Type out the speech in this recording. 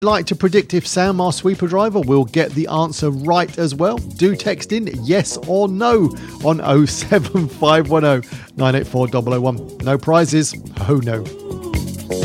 Like to predict if Sam, our sweeper driver, will get the answer right as well? Do text in yes or no on 07510 984 001. No prizes? Oh no.